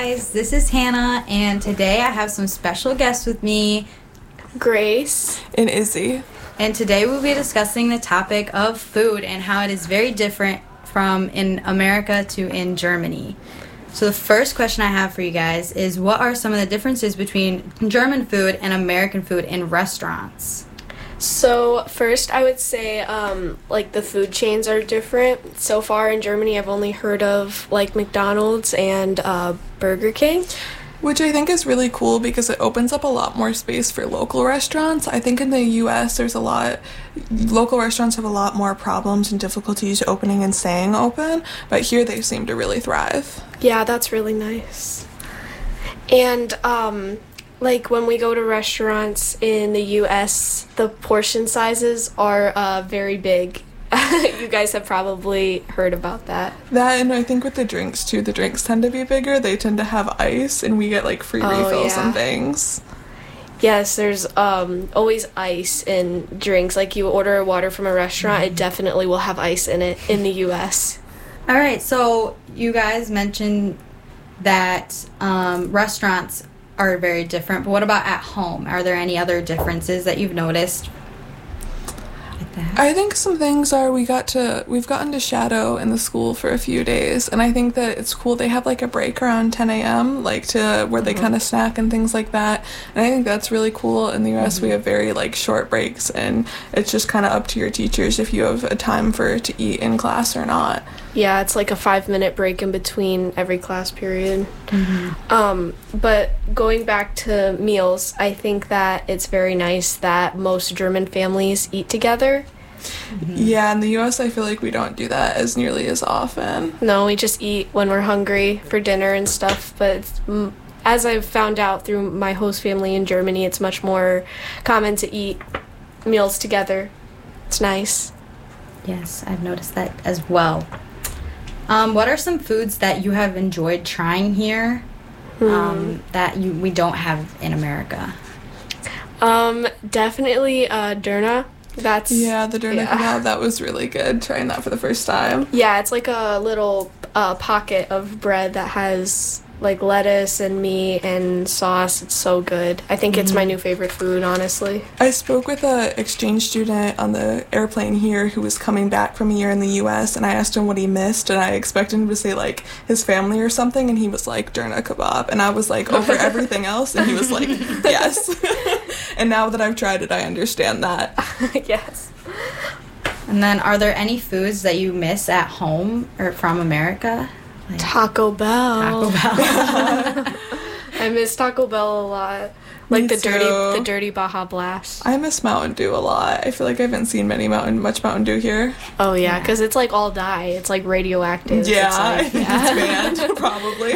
Guys, this is Hannah, and today I have some special guests with me, Grace and Izzy. And today we'll be discussing the topic of food and how it is very different from in America to in Germany. So the first question I have for you guys is, what are some of the differences between German food and American food in restaurants? So first I would say the food chains are different. So far in Germany I've only heard of like McDonald's and Burger King. Which I think is really cool because it opens up a lot more space for local restaurants. I think in the US local restaurants have a lot more problems and difficulties opening and staying open, but here they seem to really thrive. Yeah, that's really nice. And when we go to restaurants in the US, the portion sizes are very big. You guys have probably heard about that. That, and I think with the drinks too, the drinks tend to be bigger. They tend to have ice, and we get like free refills and things. Yes, there's always ice in drinks. Like you order water from a restaurant, it definitely will have ice in it in the US. All right, so you guys mentioned that restaurants are very different, but what about at home? Are there any other differences that you've noticed? I think some things are we've gotten to shadow in the school for a few days, and I think that it's cool. They have like a break around 10 a.m. to where they kind of snack and things like that, and I think that's really cool. In the US we have very short breaks, and it's just kind of up to your teachers if you have a time to eat in class or not. Yeah, it's like a 5-minute break in between every class period. But going back to meals, I think that it's very nice that most German families eat together. Yeah, in the US I feel like we don't do that as nearly as often. No, we just eat when we're hungry for dinner and stuff, but as I've found out through my host family in Germany, it's much more common to eat meals together. It's nice. Yes, I've noticed that as well. What are some foods that you have enjoyed trying here that we don't have in America? Definitely Döner. The Döner kebab, that was really good, trying that for the first time. Yeah, it's like a little pocket of bread that has like lettuce and meat and sauce. It's so good. I think it's my new favorite food, honestly. I spoke with an exchange student on the airplane here who was coming back from a year in the US, and I asked him what he missed, and I expected him to say like his family or something, and he was like Döner kebab, and I was like over everything else, and he was like yes. And now that I've tried it, I understand that. Yes. And then, are there any foods that you miss at home or from America? Taco Bell. I miss Taco Bell a lot. Me the too. dirty Baja Blast. I miss Mountain Dew a lot. I feel like I haven't seen much Mountain Dew here. Oh yeah, because it's like all dye. It's like radioactive. Yeah, I think it's banned probably.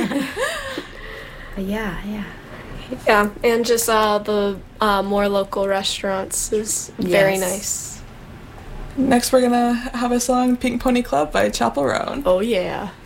But yeah. Yeah, and just the more local restaurants is very nice. Next we're gonna have a song, Pink Pony Club by Chapel Roan. Oh yeah.